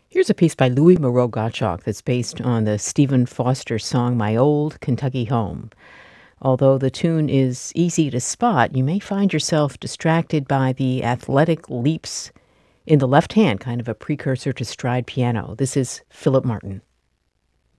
Here's a piece by Louis Moreau Gottschalk that's based on the Stephen Foster song My Old Kentucky Home. Although the tune is easy to spot, you may find yourself distracted by the athletic leaps in the left hand, kind of a precursor to stride piano. This is Philip Martin.